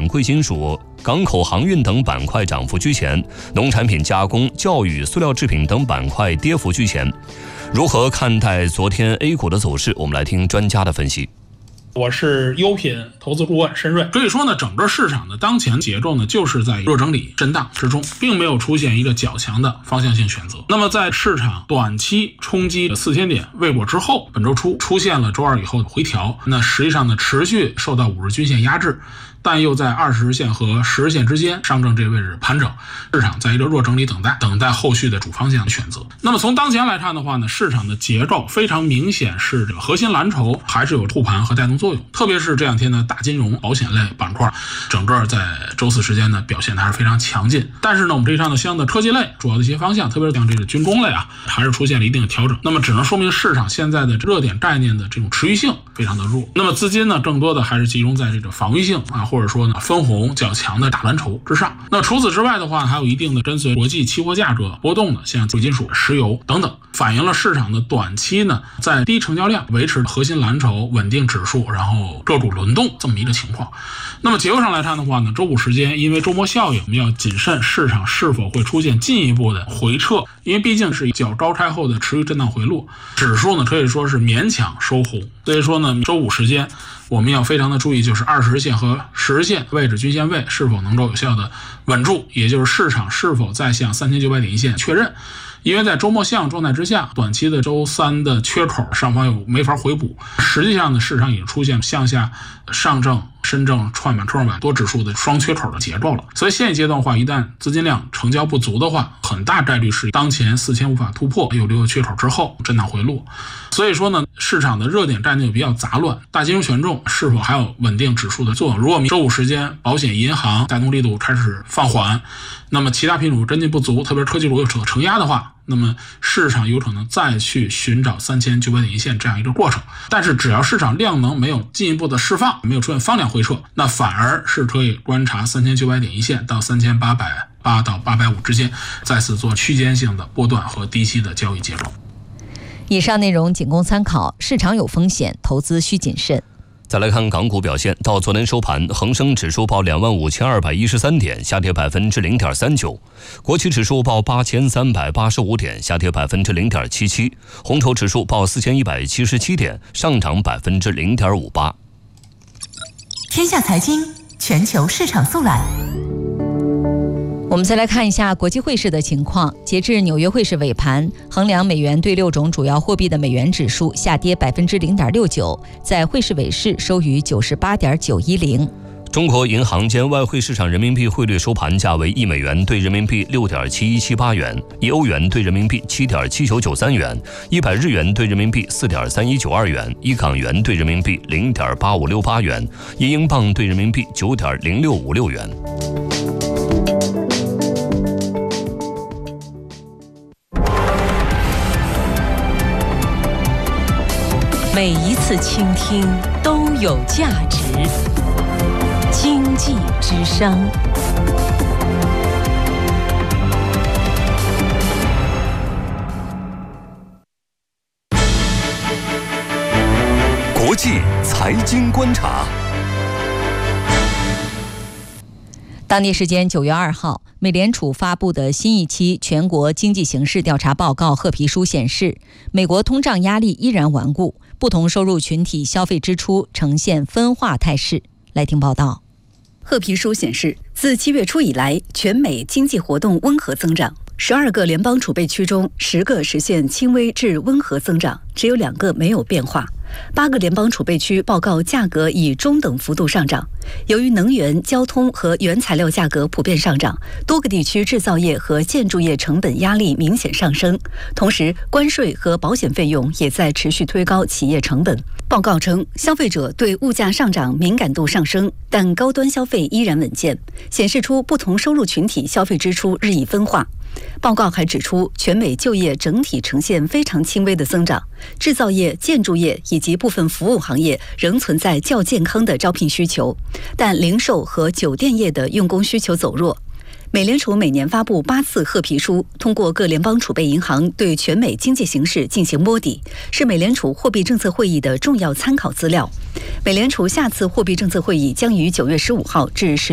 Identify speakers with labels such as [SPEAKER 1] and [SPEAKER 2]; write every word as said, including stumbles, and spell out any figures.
[SPEAKER 1] 产、贵金属、港口航运等板块涨幅居前，农产品加工、教育、塑料制品等板块跌幅居前。如何看待昨天 A 股的走势？我们来听专家的分析。
[SPEAKER 2] 我是优品投资顾问申瑞。可以说呢，整个市场的当前节奏呢，就是在弱整理震荡之中，并没有出现一个较强的方向性选择。那么在市场短期冲击四千点未果之后，本周初出现了周二以后的回调，那实际上呢，持续受到五日均线压制，但又在二十日线和十日线之间上证这个位置盘整，市场在一个弱整理等待，等待后续的主方向的选择。那么从当前来看的话呢，市场的节奏非常明显是这个核心蓝筹还是有护盘和带动作用，特别是这两天的大金融、保险类板块，整个在周四时间呢表现的还是非常强劲。但是呢，我们这一上的相应的科技类主要的一些方向，特别是像这个军工类啊，还是出现了一定的调整。那么只能说明市场现在的热点概念的这种持续性非常的弱。那么资金呢，更多的还是集中在这个防御性啊，或者说呢分红较强的大蓝筹之上。那除此之外的话，还有一定的跟随国际期货价格波动的，像贵金属、石油等等，反映了市场的短期呢在低成交量维持核心蓝筹稳定指数，然后个股轮动这么一个情况。那么结构上来看的话呢，周五时间因为周末效应，我们要谨慎市场是否会出现进一步的回撤，因为毕竟是较高开后的持续震荡回落，指数呢可以说是勉强收红。所以说呢，周五时间我们要非常的注意，就是二十日线和十日线位置均线位是否能够有效的稳住，也就是市场是否再向三千九百点一线确认。因为在周末效应状态之下，短期的周三的缺口上方又没法回补，实际上呢，市场已经出现向下上证、深证、创板、科创板多指数的双缺口的结构了。所以现阶段的话，一旦资金量成交不足的话，很大概率是当前四千无法突破，有留有缺口之后震荡回落。所以说呢，市场的热点概念比较杂乱，大金融权重是否还有稳定指数的作用？如果周五时间保险、银行带动力度开始放缓，那么其他品种跟进不足，特别是科技股有承压的话，那么市场有可能再去寻找三千九百点一线这样一个过程。但是只要市场量能没有进一步的释放，没有出现放量回撤，那反而是可以观察三千九百点一线到三千八百八到八百五之间，再次做区间性的波段和低吸的交易结构。
[SPEAKER 3] 以上内容仅供参考，市场有风险，投资需谨慎。
[SPEAKER 1] 再来看港股表现，到昨天收盘，恒生指数报两万五千二百一十三点，下跌百分之零点三九；国企指数报八千三百八十五点，下跌百分之零点七七；红筹指数报四千一百七十七点，上涨百分之零点五八。
[SPEAKER 4] 天下财经全球市场速览。
[SPEAKER 3] 我们再来看一下国际汇市的情况。截至纽约汇市尾盘，衡量美元对六种主要货币的美元指数下跌百分之零点六九，在汇市尾市收于九十八点九一零。
[SPEAKER 1] 中国银行间外汇市场人民币汇率收盘价为一美元对人民币六点七一七八元，一欧元对人民币七点七九九三元，一百日元对人民币四点三一九二元，一港元对人民币零点八五六八元，一英镑对人民币九点零六五六元。
[SPEAKER 4] 每一次倾听都有价值。经济之声。
[SPEAKER 1] 国际财经观察。
[SPEAKER 3] 当地时间九月二号，美联储发布的新一期全国经济形势调查报告褐皮书显示，美国通胀压力依然顽固，不同收入群体消费支出呈现分化态势。来听报道。
[SPEAKER 5] 褐皮书显示，自七月初以来，全美经济活动温和增长。十二个联邦储备区中，十个实现轻微至温和增长，只有两个没有变化。八个联邦储备区报告价格以中等幅度上涨。由于能源、交通和原材料价格普遍上涨，多个地区制造业和建筑业成本压力明显上升。同时，关税和保险费用也在持续推高企业成本。报告称，消费者对物价上涨敏感度上升，但高端消费依然稳健，显示出不同收入群体消费支出日益分化。报告还指出，全美就业整体呈现非常轻微的增长，制造业、建筑业以及部分服务行业仍存在较健康的招聘需求，但零售和酒店业的用工需求走弱。美联储每年发布八次褐皮书，通过各联邦储备银行对全美经济形势进行摸底，是美联储货币政策会议的重要参考资料。美联储下次货币政策会议将于九月十五号至十